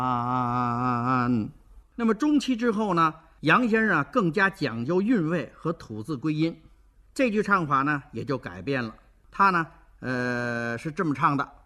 那么中期之后呢，杨先生更加讲究韵味和吐字归音，这句唱法呢也就改变了。他呢，是这么唱的。